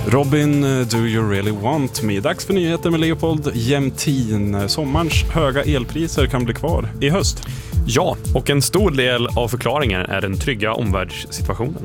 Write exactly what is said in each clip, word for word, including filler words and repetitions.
Robin, do you really want me? Dags för nyheter med Leopold Jämtin. Sommarens höga elpriser kan bli kvar i höst. Ja, och en stor del av förklaringen är den trygga omvärldssituationen.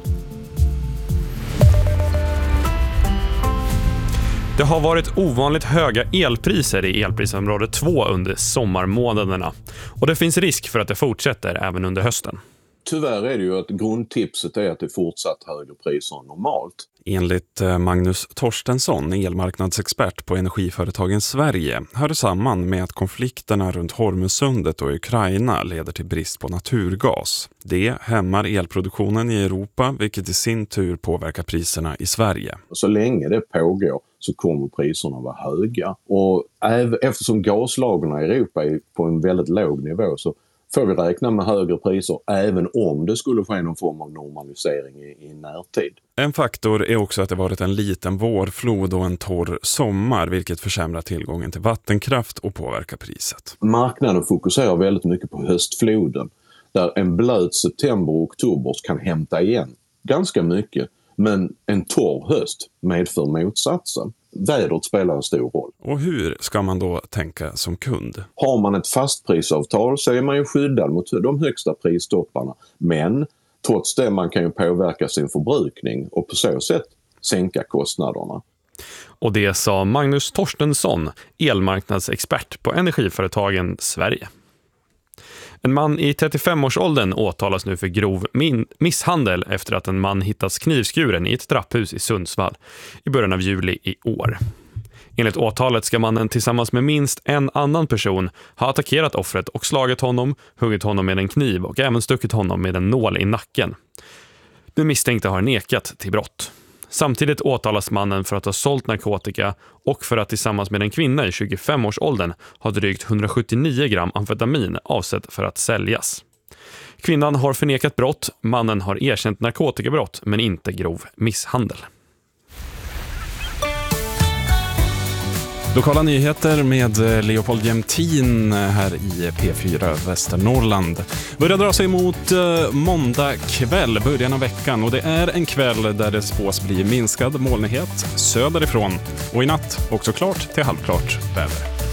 Det har varit ovanligt höga elpriser i elprisområde två under sommarmånaderna. Och det finns risk för att det fortsätter även under hösten. Tyvärr är det ju att grundtipset är att det är fortsatt högre priser än normalt. Enligt Magnus Torstensson, elmarknadsexpert på Energiföretagen Sverige, hör det samman med att konflikterna runt Hormuzsundet och Ukraina leder till brist på naturgas. Det hämmar elproduktionen i Europa, vilket i sin tur påverkar priserna i Sverige. Så länge det pågår så kommer priserna vara höga. Och eftersom gaslagren i Europa är på en väldigt låg nivå så får vi räkna med högre priser även om det skulle ske någon form av normalisering i, i närtid. En faktor är också att det varit en liten vårflod och en torr sommar, vilket försämrar tillgången till vattenkraft och påverkar priset. Marknaden fokuserar väldigt mycket på höstfloden, där en blöt september och oktober kan hämta igen ganska mycket, men en torr höst medför motsatsen. Vädret spelar en stor roll. Och hur ska man då tänka som kund? Har man ett fastprisavtal så är man ju skyddad mot de högsta pristopparna. Men trots det man kan ju påverka sin förbrukning och på så sätt sänka kostnaderna. Och det sa Magnus Torstensson, elmarknadsexpert på Energiföretagen Sverige. En man i trettiofem-årsåldern åtalas nu för grov min- misshandel efter att en man hittats knivskuren i ett trapphus i Sundsvall i början av juli i år. Enligt åtalet ska mannen tillsammans med minst en annan person ha attackerat offret och slagit honom, huggit honom med en kniv och även stuckit honom med en nål i nacken. Den misstänkte har nekat till brott. Samtidigt åtalas mannen för att ha sålt narkotika och för att tillsammans med en kvinna i tjugofem-årsåldern ha drygt hundrasjuttionio gram amfetamin avsett för att säljas. Kvinnan har förnekat brott, mannen har erkänt narkotikabrott men inte grov misshandel. Lokala nyheter med Leopold Jämtin här i P fyra Västernorrland. Börjar dra sig mot uh, måndag kväll, början av veckan. Och det är en kväll där det spås bli minskad molnighet söderifrån. Och i natt också klart till halvklart väder.